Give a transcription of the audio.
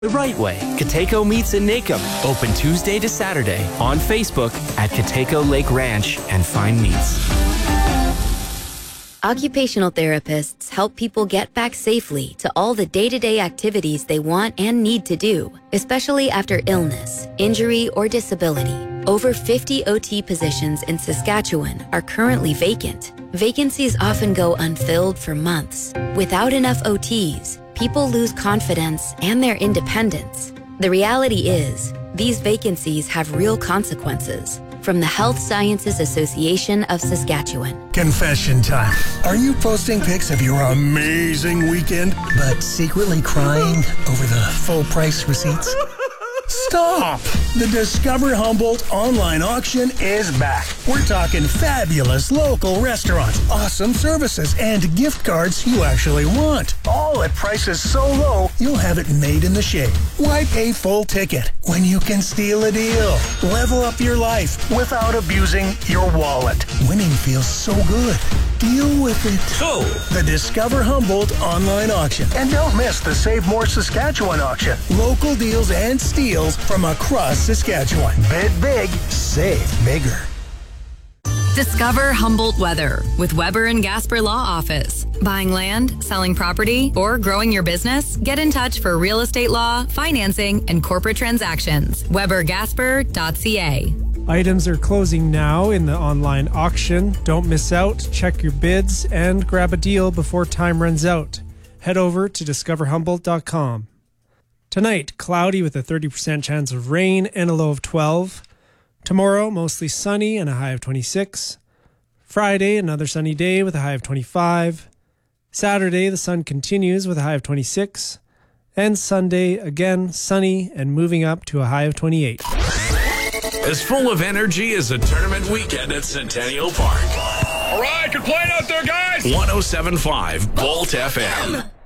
The right way. Kateko Meats in Nacum. Open Tuesday to Saturday on Facebook at Kateko Lake Ranch and Fine Meats. Occupational therapists help people get back safely to all the day-to-day activities they want and need to do, especially after illness, injury, or disability. Over 50 OT positions in Saskatchewan are currently vacant. Vacancies often go unfilled for months. Without enough OTs, people lose confidence and their independence. The reality is, these vacancies have real consequences. From the Health Sciences Association of Saskatchewan. Confession time. Are you posting pics of your amazing weekend, but secretly crying over the full price receipts? Stop! The Discover Humboldt online auction is back. We're talking fabulous local restaurants, awesome services, and gift cards you actually want. All at prices so low, you'll have it made in the shade. Why pay full ticket when you can steal a deal? Level up your life without abusing your wallet. Winning feels so good. Deal with it. So, the Discover Humboldt online auction. And don't miss the Save More Saskatchewan auction. Local deals and steals from across Saskatchewan. Bid big, save bigger. Discover Humboldt weather with Weber and Gasper Law Office. Buying land, selling property, or growing your business? Get in touch for real estate law, financing, and corporate transactions. WeberGasper.ca. Items are closing now in the online auction. Don't miss out. Check your bids and grab a deal before time runs out. Head over to discoverhumboldt.com. Tonight, cloudy with a 30% chance of rain and a low of 12. Tomorrow, mostly sunny and a high of 26. Friday, another sunny day with a high of 25. Saturday, the sun continues with a high of 26. And Sunday, again, sunny and moving up to a high of 28. As full of energy as a tournament weekend at Centennial Park. All right, good playing out there, guys. 107.5 Bolt FM.